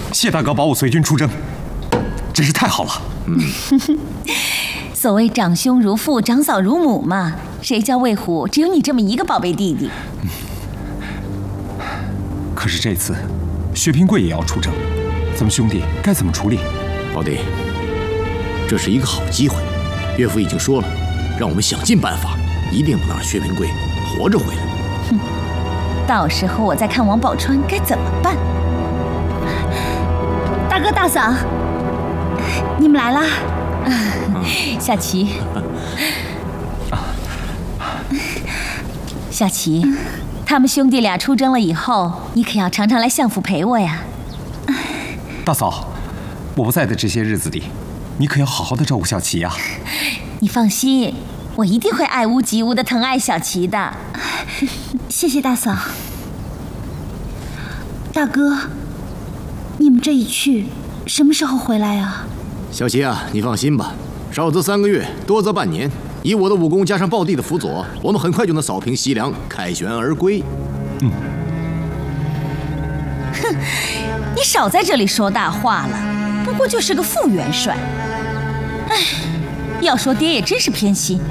谢大哥保我随军出征，真是太好了。 所谓长兄如父，长嫂如母嘛。谁叫魏虎只有你这么一个宝贝弟弟？ 可是这次，薛平贵也要出征，咱们兄弟该怎么处理？ 宝弟，这是一个好机会，岳父已经说了，让我们想尽办法，一定能让薛平贵活着回来。 哼，到时候我再看王宝钏该怎么办。 大哥大嫂，你们来啦！ 夏琪，夏琪，他们兄弟俩出征了以后，你可要常常来相府陪我呀。 大嫂，我不在的这些日子里，你可要好好的照顾小琪呀。 你放心，我一定会爱屋及乌的疼爱小琪的。 谢谢大嫂。大哥，你们这一去，什么时候回来啊？ 小琪啊，你放心吧，少则3个月，多则半年。以我的武功加上暴弟的辅佐，我们很快就能扫平西凉，凯旋而归。 哼，你少在这里说大话了，不过就是个副元帅。哎，要说爹也真是偏心。